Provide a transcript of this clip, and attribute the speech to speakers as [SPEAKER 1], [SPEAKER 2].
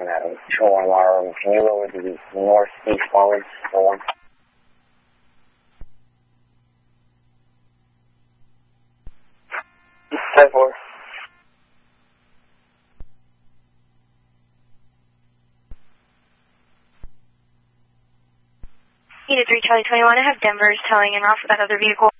[SPEAKER 1] Control 1 Alarm, can you lower the northeast forwards for 1?
[SPEAKER 2] Type 4.
[SPEAKER 3] Unit 3 Charlie 21, I have Denver's towing in off of that other vehicle.